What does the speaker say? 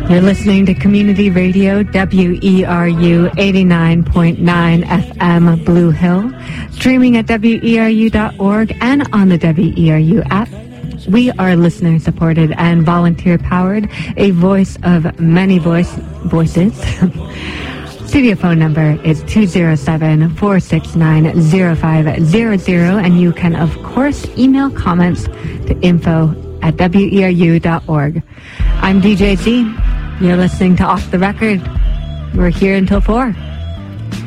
You're listening to Community Radio, WERU 89.9 FM Blue Hill, streaming at WERU.org and on the WERU app. We are listener-supported and volunteer-powered, a voice of many voices. Studio phone number is 207-469-0500, and you can, of course, email comments to info@weru.org. I'm DJ Z. You're listening to Off the Record. We're here until 4.